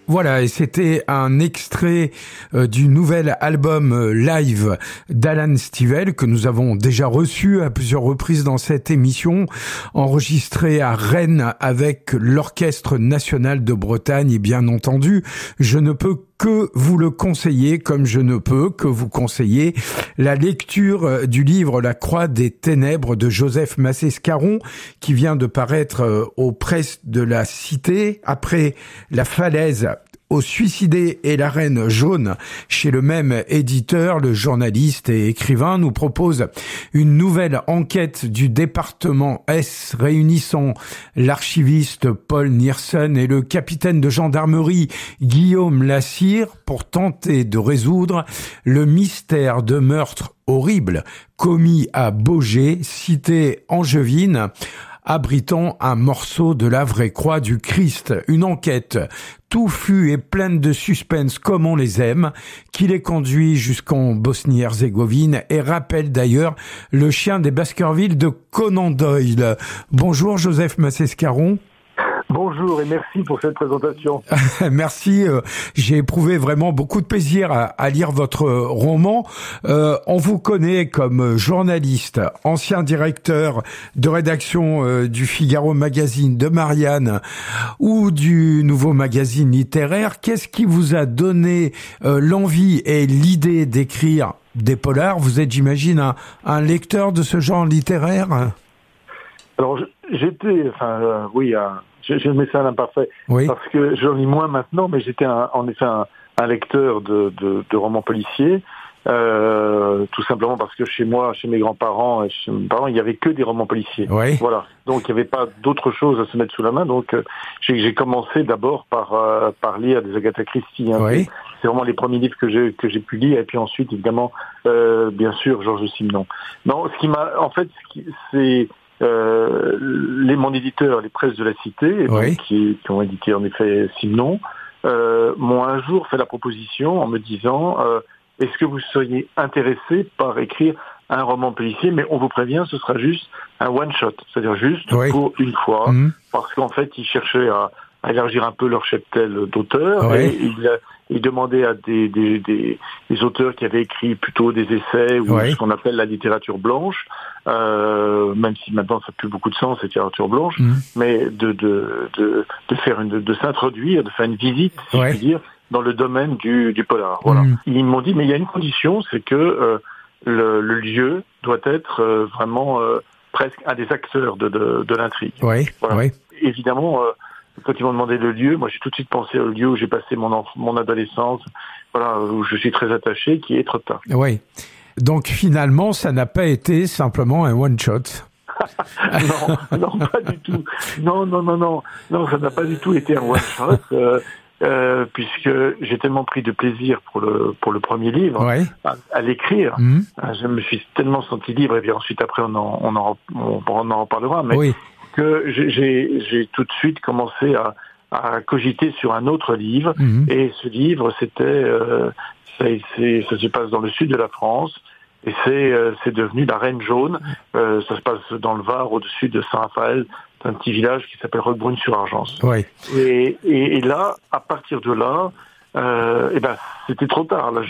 Voilà, et c'était un extrait du nouvel album live d'Alan Stivell que nous avons déjà reçu à plusieurs reprises dans cette émission, enregistré à Rennes avec l'Orchestre National de Bretagne. Et bien entendu, je ne peux que vous le conseiller, comme je ne peux que vous conseiller la lecture du livre La Croix des Ténèbres de Joseph Massescaron, qui vient de paraître aux presses de la Cité, après La Falaise au Suicidé et la Reine Jaune. Chez le même éditeur, le journaliste et écrivain nous propose une nouvelle enquête du département S réunissant l'archiviste Paul Niersen et le capitaine de gendarmerie Guillaume Lassire pour tenter de résoudre le mystère de meurtre horrible commis à Baugé, cité angevine, abritant un morceau de la vraie croix du Christ. Une enquête touffue et pleine de suspense comme on les aime, qui les conduit jusqu'en Bosnie-Herzégovine et rappelle d'ailleurs le chien des Baskerville de Conan Doyle. Bonjour Joseph Massescaron. Bonjour et merci pour cette présentation. Merci, j'ai éprouvé vraiment beaucoup de plaisir à lire votre roman. On vous connaît comme journaliste, ancien directeur de rédaction du Figaro Magazine, de Marianne ou du Nouveau Magazine littéraire. Qu'est-ce qui vous a donné l'envie et l'idée d'écrire des polars? Vous êtes, j'imagine, un lecteur de ce genre littéraire? Alors, j'étais, j'ai le message imparfait, oui, parce que j'en lis moins maintenant, mais j'étais en effet un lecteur de romans policiers, tout simplement parce que chez moi, chez mes grands-parents et chez mes parents, il n'y avait que des romans policiers. oui. Voilà. Donc il n'y avait pas d'autre chose à se mettre sous la main. Donc j'ai commencé d'abord par lire des Agatha Christie. Hein. Oui. C'est vraiment les premiers livres que j'ai pu lire, et puis ensuite évidemment, bien sûr, Georges Simenon. Non, ce qui m'a, en fait, c'est mon éditeur, les presses de la Cité, oui, donc, qui ont édité en effet Simenon, m'ont un jour fait la proposition en me disant est-ce que vous seriez intéressé par écrire un roman policier, mais on vous prévient, ce sera juste un one shot, c'est-à-dire juste oui, pour une fois, parce qu'en fait ils cherchaient à élargir un peu leur cheptel d'auteurs, oui, et ils demandaient à des auteurs qui avaient écrit plutôt des essais ou oui, ce qu'on appelle la littérature blanche, même si maintenant ça n'a plus beaucoup de sens, cette littérature blanche, mais de s'introduire, de faire une visite, si je puis dire, dans le domaine du polar. Voilà. Ils m'ont dit, mais il y a une condition, c'est que le lieu doit être vraiment presque un des acteurs de l'intrigue. Oui, voilà. Oui. Évidemment, quand ils m'ont demandé le lieu, moi j'ai tout de suite pensé au lieu où j'ai passé mon adolescence, voilà, où je suis très attaché, qui est Etretat. Oui. Donc finalement, ça n'a pas été simplement un one-shot. Non, pas du tout. Non, ça n'a pas du tout été un one-shot. Puisque j'ai tellement pris de plaisir pour le premier livre, à l'écrire, je me suis tellement senti libre, et bien ensuite après on en reparlera, mais que j'ai tout de suite commencé à cogiter sur un autre livre, et ce livre ça se passe dans le sud de la France, et c'est devenu La Reine Jaune. Ça se passe dans le Var, au-dessus de Saint-Raphaël, un petit village qui s'appelle Roquebrune-sur-Argence. Et là, à partir de là, c'était trop tard. Là,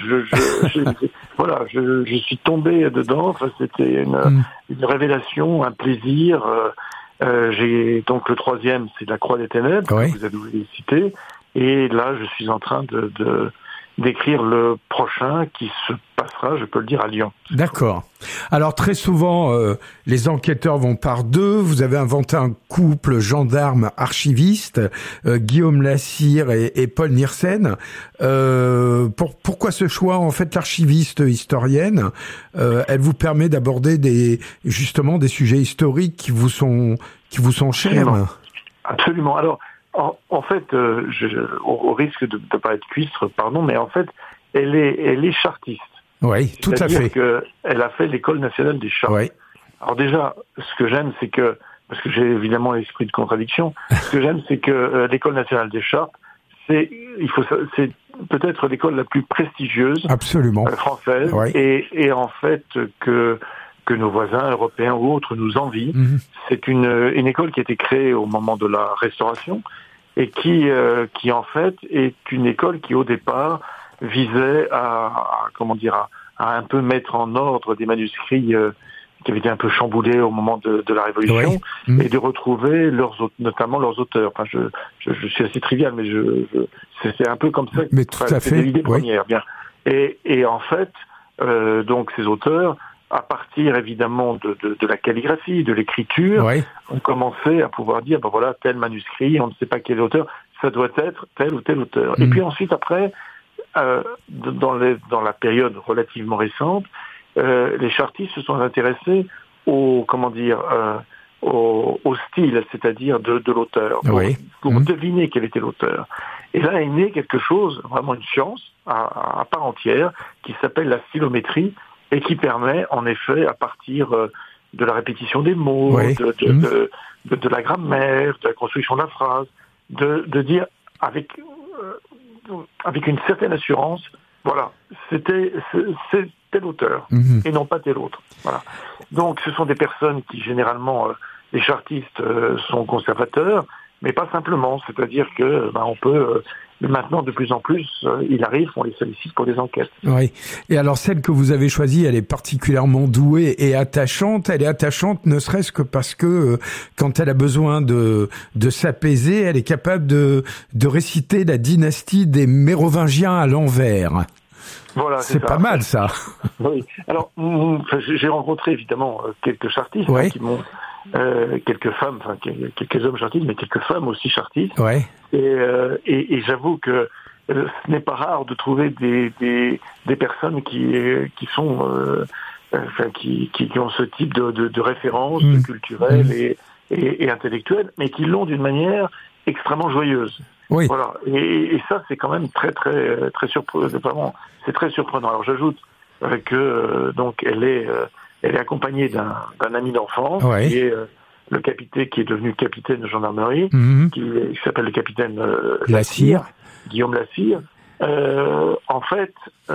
je suis tombé dedans. Enfin, c'était une révélation, un plaisir. J'ai donc le troisième, c'est La Croix des Ténèbres, que vous avez cité. Et là, je suis en train d'écrire le prochain qui se passera, je peux le dire, à Lyon. D'accord. Alors très souvent, les enquêteurs vont par deux. Vous avez inventé un couple gendarme-archiviste, Guillaume Lassire et Paul Niersen. Pourquoi ce choix? En fait, l'archiviste historienne, elle vous permet d'aborder justement des sujets historiques qui vous sont chers. Absolument. Alors, en fait, au risque de ne pas être cuistre, pardon, mais en fait, elle est chartiste. Oui, tout à fait. C'est-à-dire qu'elle a fait l'École nationale des chartes. Oui. Alors déjà, ce que j'aime, c'est que, parce que j'ai évidemment l'esprit de contradiction, ce que j'aime, c'est que l'École nationale des chartes, c'est peut-être l'école la plus prestigieuse française, et en fait que nos voisins européens ou autres nous envient. C'est une école qui a été créée au moment de la Restauration, et qui en fait est une école qui au départ visait à un peu mettre en ordre des manuscrits qui avaient été un peu chamboulés au moment de la Révolution, et de retrouver notamment leurs auteurs. Enfin, je suis assez trivial, mais c'est un peu comme ça. Mais tout à fait. L'idée première, bien. Et en fait, donc ces auteurs, à partir évidemment de la calligraphie, de l'écriture, ont commencé à pouvoir dire, ben voilà, tel manuscrit, on ne sait pas quel auteur, ça doit être tel ou tel auteur. Et puis ensuite, après, dans la période relativement récente, les chartistes se sont intéressés au style, c'est-à-dire de l'auteur, pour deviner quel était l'auteur. Et là est né quelque chose, vraiment une science à part entière, qui s'appelle la stylométrie, et qui permet, en effet, à partir de la répétition des mots, de la grammaire, de la construction de la phrase, de dire avec une certaine assurance, voilà, c'est tel auteur, et non pas tel autre. Voilà. Donc ce sont des personnes qui, généralement, les chartistes sont conservateurs, mais pas simplement, c'est-à-dire que on peut... Maintenant, de plus en plus, il arrive, on les sollicite pour des enquêtes. Oui. Et alors, celle que vous avez choisie, elle est particulièrement douée et attachante. Elle est attachante ne serait-ce que parce que quand elle a besoin de s'apaiser, elle est capable de réciter la dynastie des Mérovingiens à l'envers. Voilà, c'est pas mal, ça. Oui. Alors, j'ai rencontré évidemment quelques chartistes qui m'ont... quelques femmes, enfin quelques hommes chartistes, mais quelques femmes aussi chartistes. Et j'avoue que ce n'est pas rare de trouver des personnes qui sont qui ont ce type de références culturelles et intellectuelles, mais qui l'ont d'une manière extrêmement joyeuse. Oui. Voilà. Et ça, c'est quand même très surprenant. Vraiment, c'est très surprenant. Alors j'ajoute que donc elle est accompagnée d'un ami d'enfance, qui est le capitaine, qui est devenu capitaine de gendarmerie, qui s'appelle le capitaine Lassire, Guillaume Lassire. En fait,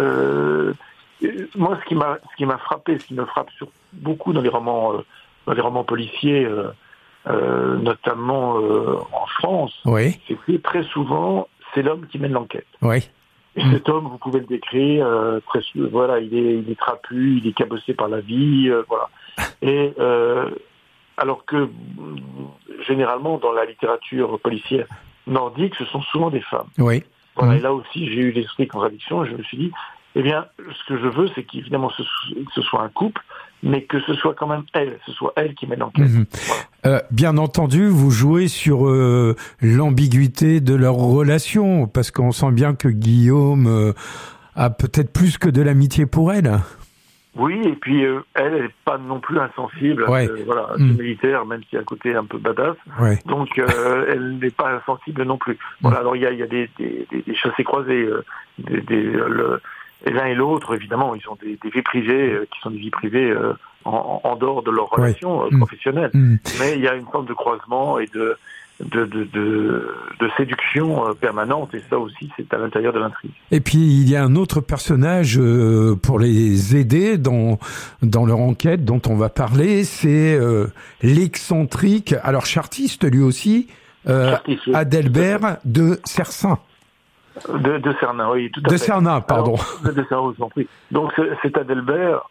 moi, ce qui m'a frappé, ce qui me frappe beaucoup dans les romans policiers, notamment en France, c'est que très souvent, c'est l'homme qui mène l'enquête. Et cet homme, vous pouvez le décrire, il est trapu, il est cabossé par la vie, voilà. Et alors que généralement dans la littérature policière nordique, ce sont souvent des femmes. Voilà. Et là aussi, j'ai eu l'esprit de contradiction. Et je me suis dit, eh bien, ce que je veux, c'est qu'évidemment ce soit un couple, mais que ce soit quand même elle qui mène l'enquête. Voilà. Bien entendu, vous jouez sur l'ambiguïté de leur relation, parce qu'on sent bien que Guillaume a peut-être plus que de l'amitié pour elle. Oui, et puis elle n'est pas non plus insensible à ce militaire, même si à côté un peu badass. Donc elle n'est pas insensible non plus. Voilà, alors il y a des chassés-croisés, et l'un et l'autre, évidemment, ils ont des vies privées qui sont des vies privées en dehors de leur relation professionnelle. Mais il y a une forme de croisement et de séduction permanente, et ça aussi, c'est à l'intérieur de l'intrigue. Et puis, il y a un autre personnage pour les aider dans leur enquête dont on va parler, c'est l'excentrique, alors chartiste lui aussi, Adalbert de Cersin. De Cernin, oui, tout à fait. De Cernin, pardon. Alors, de Cernin, je vous en prie. Donc c'est Adalbert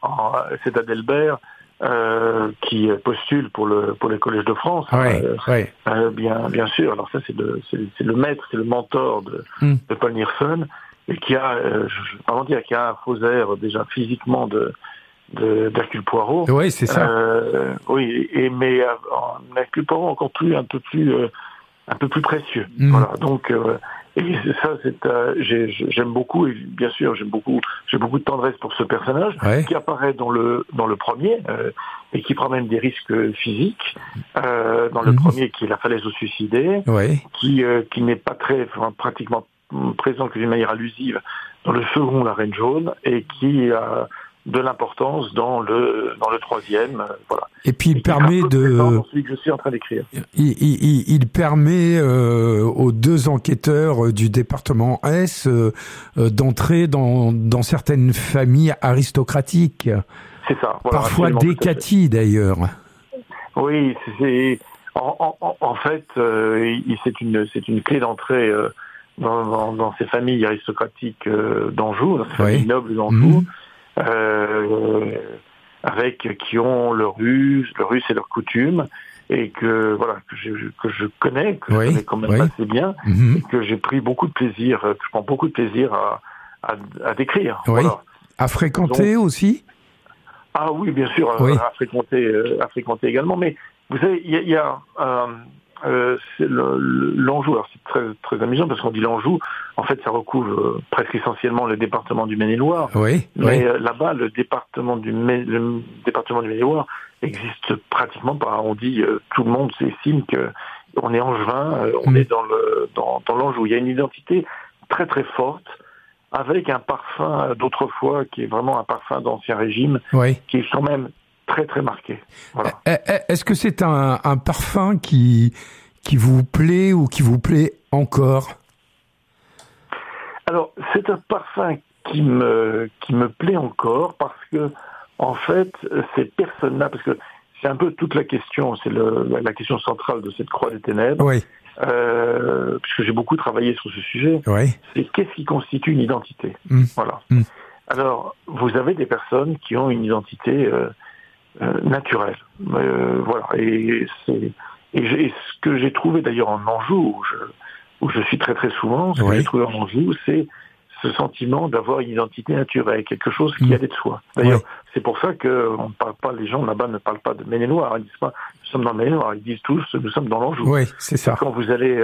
qui postule pour le Collège de France. Bien sûr. Alors ça, c'est le maître, c'est le mentor de Paul Neersen, et qui a, qui a un faux air déjà physiquement d'Hercule Poirot. Oui, c'est ça. Mais Hercule Poirot encore un peu plus précieux. Voilà. Donc et ça, j'aime beaucoup, et bien sûr, j'ai beaucoup de tendresse pour ce personnage qui apparaît dans le premier et qui prend même des risques physiques. Dans le premier, qui est la falaise aux suicidés, qui n'est pas pratiquement présent que d'une manière allusive dans le second, la Reine jaune, et qui a de l'importance dans le troisième, voilà. Et puis il permet dans celui que je suis en train d'écrire. Il permet aux deux enquêteurs du département S d'entrer dans certaines familles aristocratiques. C'est ça. Voilà, parfois décaties d'ailleurs. Oui, En fait, c'est une clé d'entrée dans ces familles aristocratiques d'Anjou, dans ces familles nobles d'Anjou, avec qui ont leur ruse et leurs coutumes, et que je connais quand même assez bien, et que j'ai pris beaucoup de plaisir, je prends beaucoup de plaisir à décrire. Oui. Voilà. À fréquenter aussi. Ah oui, bien sûr, à fréquenter également. Mais vous savez, il y a l'Anjou. Alors c'est très très amusant parce qu'on dit l'Anjou. En fait, ça recouvre presque essentiellement le département du Maine-et-Loire. Mais là-bas, le département du Maine-et-Loire existe pratiquement pas. On dit tout le monde estime que on est angevin, on est dans l'Anjou. Il y a une identité très très forte, avec un parfum d'autrefois qui est vraiment un parfum d'Ancien Régime, qui est quand même très très marqué. Voilà. Est-ce que c'est un parfum qui vous plaît ou qui vous plaît encore? Alors, c'est un parfum qui me plaît encore parce que, en fait, ces personnes-là, parce que c'est un peu toute la question, c'est la question centrale de cette Croix des Ténèbres. Puisque j'ai beaucoup travaillé sur ce sujet, c'est qu'est-ce qui constitue une identité. Voilà. Alors, vous avez des personnes qui ont une identité naturelle. Voilà. Et ce que j'ai trouvé d'ailleurs en Anjou, où je suis très très souvent, ce que j'ai trouvé en Anjou, c'est ce sentiment d'avoir une identité naturelle, quelque chose qui allait de soi. D'ailleurs, c'est pour ça que on ne parle pas, les gens là-bas ne parlent pas de Maine-et-Loire, ils disent pas nous sommes dans le Maine-et-Loire, ils disent tous nous sommes dans l'Anjou. Oui, c'est ça. Quand vous allez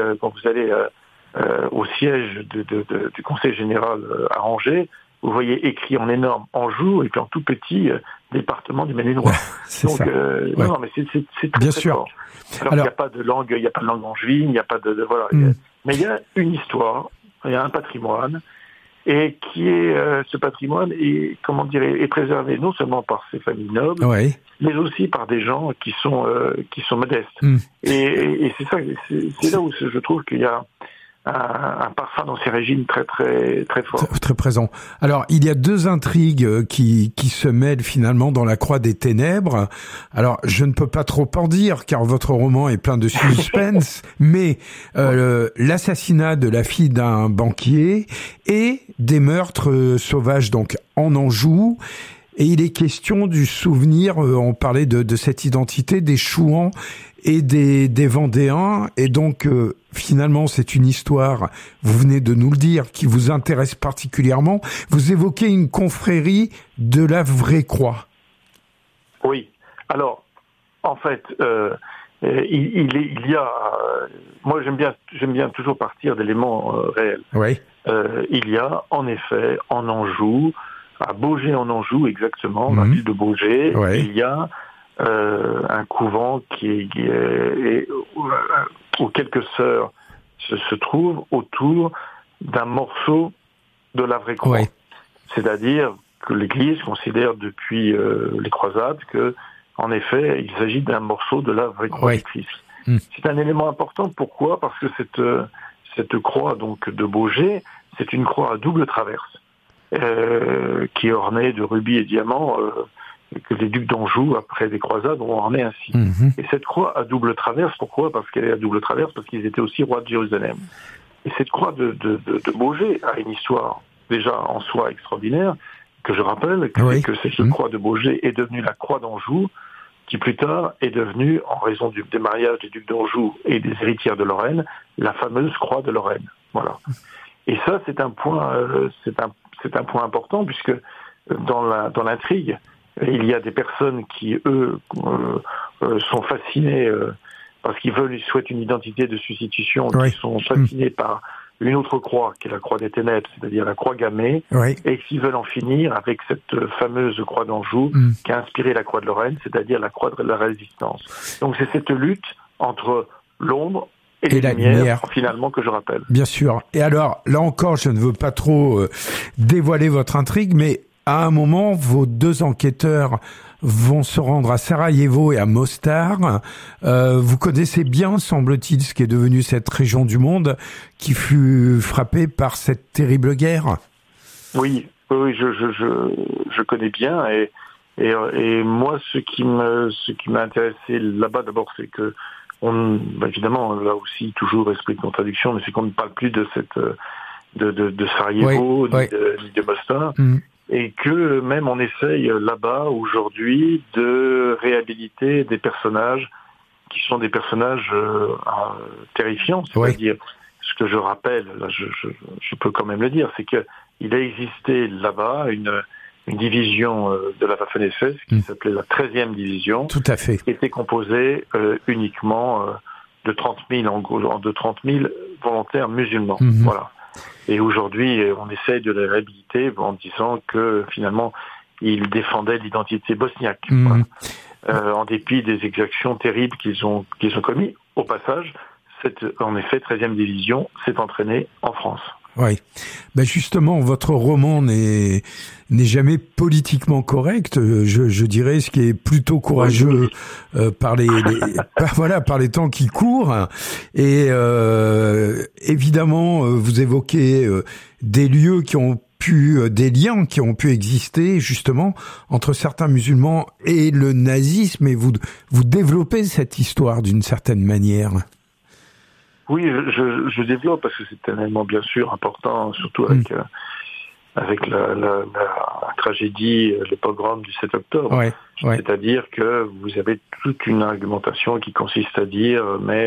au siège du Conseil général à Angers, vous voyez écrit en énorme Anjou et puis en tout petit département du Maine-et-Loire. C'est donc ça. non, mais c'est très, bien très sûr. fort. Alors il n'y a pas de langue, angevine, il n'y a pas de voilà. Mais il y a une histoire, il y a un patrimoine. Et qui est ce patrimoine est préservé non seulement par ces familles nobles, mais aussi par des gens qui sont modestes. Et c'est ça, c'est là où je trouve qu'il y a un parfum d'Ancien Régime très très très fort, très présent. Alors il y a deux intrigues qui se mêlent finalement dans la Croix des Ténèbres. Alors je ne peux pas trop en dire car votre roman est plein de suspense, mais l'assassinat de la fille d'un banquier et des meurtres sauvages donc en Anjou. Et il est question du souvenir, on parlait de cette identité des Chouans et des Vendéens. Et donc, finalement, c'est une histoire, vous venez de nous le dire, qui vous intéresse particulièrement. Vous évoquez une confrérie de la Vraie Croix. Oui. Alors, en fait, il y a... moi, j'aime bien toujours partir d'éléments réels. Il y a, en effet, en Anjou... à Baugé en Anjou, exactement, dans la ville de Baugé, il y a un couvent où quelques sœurs se trouvent autour d'un morceau de la Vraie Croix. C'est-à-dire que l'Église considère depuis les croisades que, en effet, il s'agit d'un morceau de la Vraie Croix du Christ. C'est un élément important. Pourquoi ? Parce que cette croix donc de Baugé, c'est une croix à double traverse. Qui est ornée de rubis et diamants que les ducs d'Anjou, après les croisades, ont orné ainsi. Et cette croix à double traverse, pourquoi ? Parce qu'elle est à double traverse, parce qu'ils étaient aussi rois de Jérusalem. Et cette croix de Baugé a une histoire déjà en soi extraordinaire, que je rappelle, que cette croix de Baugé est devenue la croix d'Anjou, qui plus tard est devenue, en raison des mariages des ducs d'Anjou et des héritières de Lorraine, la fameuse croix de Lorraine. Voilà. Et ça, c'est un point important, puisque dans l'intrigue, il y a des personnes qui, eux, sont fascinées parce qu'ils souhaitent une identité de substitution, qui sont fascinés par une autre croix, qui est la croix des ténèbres, c'est-à-dire la croix gammée, et qui veulent en finir avec cette fameuse croix d'Anjou qui a inspiré la croix de Lorraine, c'est-à-dire la croix de la résistance. Donc c'est cette lutte entre l'ombre et la lumière, finalement, que je rappelle. Bien sûr. Et alors, là encore, je ne veux pas trop dévoiler votre intrigue, mais à un moment, vos deux enquêteurs vont se rendre à Sarajevo et à Mostar. Vous connaissez bien, semble-t-il, ce qui est devenu cette région du monde qui fut frappée par cette terrible guerre. Oui, je connais bien. Et moi, ce qui m'a intéressé là-bas, d'abord, c'est que évidemment, là aussi, toujours esprit de contradiction, mais c'est qu'on ne parle plus de de Sarajevo, ni de Mostar, et que même on essaye là-bas, aujourd'hui, de réhabiliter des personnages qui sont des personnages terrifiants, c'est-à-dire, ce que je rappelle, là, je peux quand même le dire, c'est que il a existé là-bas une division de la Waffen-SS qui s'appelait la 13e division. Tout à fait. Qui était composée uniquement de 30 000 volontaires musulmans. Voilà. Et aujourd'hui, on essaye de les réhabiliter en disant que finalement, ils défendaient l'identité bosniaque. Voilà. En dépit des exactions terribles qu'ils ont commis. Au passage, en effet, 13e division s'est entraînée en France. Oui. Ben justement, votre roman n'est jamais politiquement correct. Je dirais, ce qui est plutôt courageux par les temps qui courent. Et évidemment, vous évoquez des lieux des liens qui ont pu exister justement entre certains musulmans et le nazisme. Et vous développez cette histoire d'une certaine manière. Oui, je développe parce que c'est un élément bien sûr important, surtout avec la tragédie, le pogrom du 7 octobre. C'est-à-dire que vous avez toute une argumentation qui consiste à dire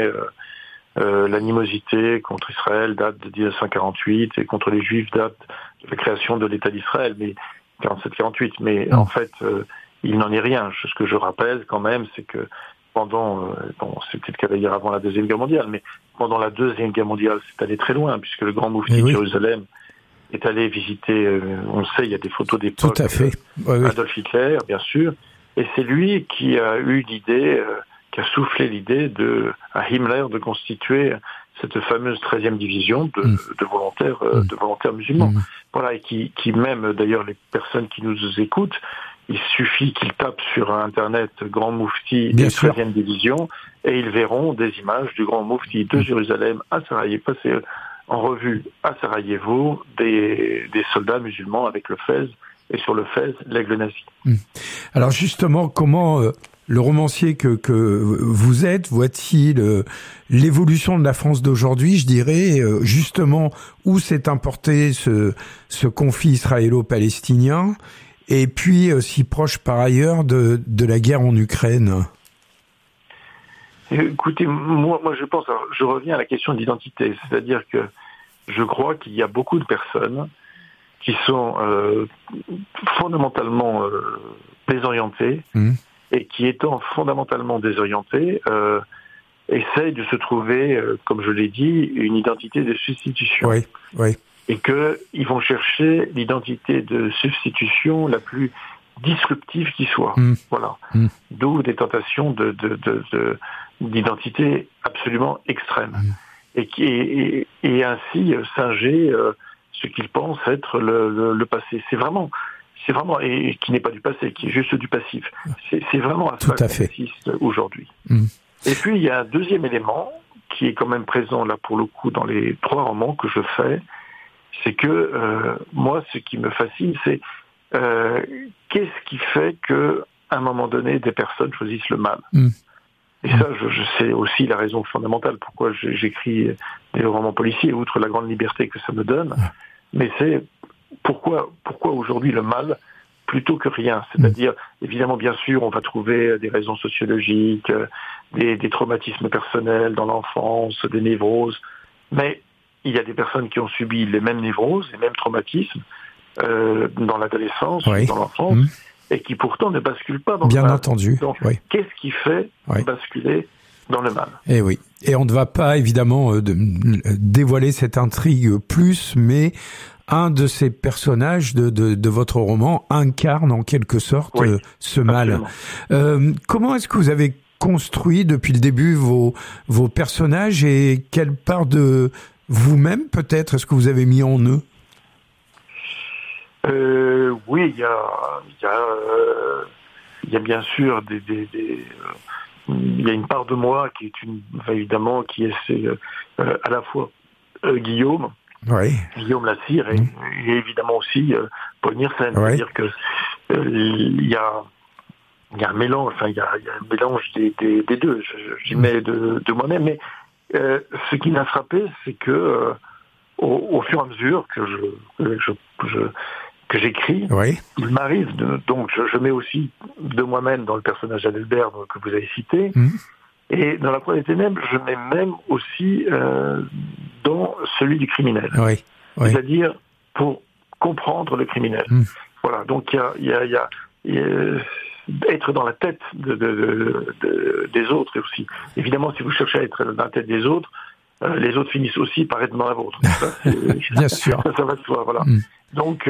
l'animosité contre Israël date de 1948 et contre les Juifs date de la création de l'État d'Israël, mais 47-48. Mais en fait, il n'en est rien. Ce que je rappelle quand même, c'est que pendant, c'était le cas d'ailleurs avant la Deuxième Guerre mondiale, mais pendant la Deuxième Guerre mondiale, c'est allé très loin, puisque le grand moufti de Jérusalem est allé visiter, on le sait, il y a des photos d'époque, tout à fait. Adolf Hitler, bien sûr, et c'est lui qui a eu l'idée, qui a soufflé l'idée à Himmler de constituer cette fameuse 13e division de volontaires musulmans. Voilà, et qui même, d'ailleurs, les personnes qui nous écoutent, il suffit qu'ils tapent sur Internet Grand Moufti et 13e division et ils verront des images du Grand Moufti de Jérusalem à Sarajevo, passé en revue à Sarajevo, des soldats musulmans avec le fez et sur le fez l'aigle nazi. Alors justement, comment le romancier que vous êtes voit-il l'évolution de la France d'aujourd'hui, je dirais, justement où s'est importé ce conflit israélo-palestinien? Et puis, si proche par ailleurs de la guerre en Ukraine. Écoutez, moi je pense, alors, je reviens à la question d'identité, c'est-à-dire que je crois qu'il y a beaucoup de personnes qui sont fondamentalement désorientées et qui, étant fondamentalement désorientées, essayent de se trouver, comme je l'ai dit, une identité de substitution. Oui. Et qu'ils vont chercher l'identité de substitution la plus disruptive qui soit. Voilà. D'où des tentations d'identité absolument extrême. Et ainsi singer ce qu'ils pensent être le passé. C'est vraiment, et qui n'est pas du passé, qui est juste du passif. C'est vraiment à ça qu'on assiste aujourd'hui. Et puis il y a un deuxième élément qui est quand même présent là pour le coup dans les 3 romans que je fais, c'est que moi, ce qui me fascine, c'est qu'est-ce qui fait que, à un moment donné, des personnes choisissent le mal. Et ça, je sais aussi la raison fondamentale pourquoi j'écris des romans policiers, outre la grande liberté que ça me donne. Mais c'est pourquoi aujourd'hui le mal plutôt que rien. C'est-à-dire, évidemment, bien sûr, on va trouver des raisons sociologiques, des traumatismes personnels dans l'enfance, des névroses, mais il y a des personnes qui ont subi les mêmes névroses, les mêmes traumatismes dans l'adolescence, dans l'enfance, et qui pourtant ne basculent pas dans le mal. Bien entendu. Donc, qu'est-ce qui fait basculer dans le mal? Et oui. Et on ne va pas évidemment dévoiler cette intrigue plus, mais un de ces personnages de votre roman incarne en quelque sorte ce mal. Comment est-ce que vous avez construit depuis le début vos personnages et quelle part de vous-même, peut-être, est-ce que vous avez mis en eux? Oui, il y a bien sûr il y a une part de moi qui est évidemment qui est à la fois Guillaume Lassire et évidemment aussi Paul Nielsen. C'est-à-dire que il y a il y a un mélange, il y a un mélange des deux. J'y mets de moi-même, mais ce qui m'a frappé, c'est que au fur et à mesure que j'écris, il m'arrive donc je mets aussi de moi-même dans le personnage d'Adalbert que vous avez cité, et dans La Croix des Ténèbres, je mets même aussi dans celui du criminel. C'est-à-dire pour comprendre le criminel. Voilà, donc il y a être dans la tête des autres, et aussi, évidemment, si vous cherchez à être dans la tête des autres, les autres finissent aussi par être dans la vôtre. Bien sûr. Ça va de soi, voilà. Donc,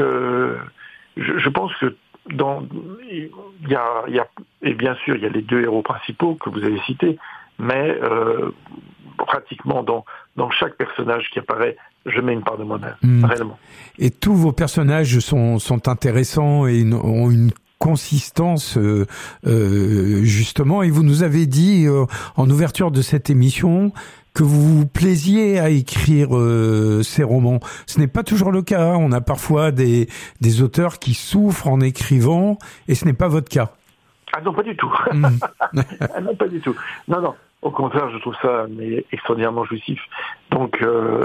je pense que il y a, et bien sûr, il y a les deux héros principaux que vous avez cités, mais pratiquement dans chaque personnage qui apparaît, je mets une part de moi-même, réellement. Et tous vos personnages sont intéressants et ont une consistance justement, et vous nous avez dit en ouverture de cette émission que vous vous plaisiez à écrire ces romans. Ce n'est pas toujours le cas, hein. On a parfois des auteurs qui souffrent en écrivant, et ce n'est pas votre cas. Ah non, pas du tout. Ah non, pas du tout. Non. Au contraire, je trouve ça extraordinairement jouissif. Donc,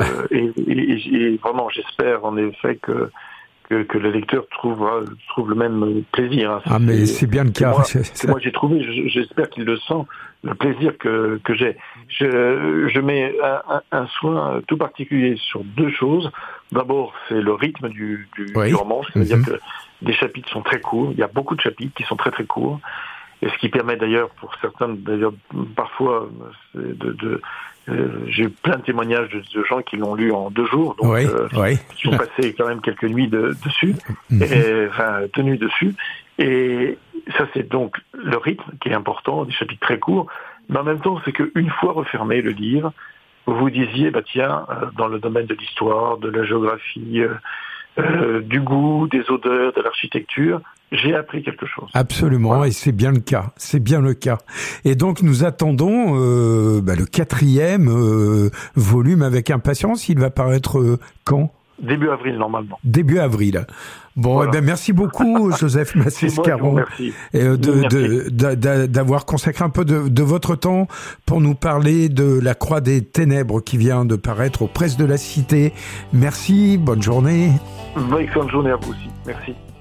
et vraiment, j'espère en effet que le lecteur trouve le même plaisir. Hein. Ah, mais c'est bien le cas. Moi, j'ai trouvé, j'espère qu'il le sent, le plaisir que j'ai. Je mets un soin tout particulier sur deux choses. D'abord, c'est le rythme du roman, c'est-à-dire que les chapitres sont très courts. Il y a beaucoup de chapitres qui sont très très courts. Et ce qui permet d'ailleurs, pour certains, parfois, j'ai eu plein de témoignages de gens qui l'ont lu en 2 jours, donc qui ont passé quand même quelques nuits dessus, tenues dessus. Et ça, c'est donc le rythme qui est important, des chapitres très courts, mais en même temps, c'est qu'une fois refermé le livre, vous vous disiez, dans le domaine de l'histoire, de la géographie, du goût, des odeurs, de l'architecture, j'ai appris quelque chose. Absolument, voilà. Et c'est bien le cas. C'est bien le cas. Et donc nous attendons le 4e volume avec impatience. Il va paraître quand ? Début avril, normalement. Début avril. Bon, voilà. Merci beaucoup, Joseph Massescaron, d'avoir consacré un peu de votre temps pour nous parler de La Croix des Ténèbres qui vient de paraître aux Presses de la Cité. Merci, bonne journée. Excellente journée à vous aussi. Merci.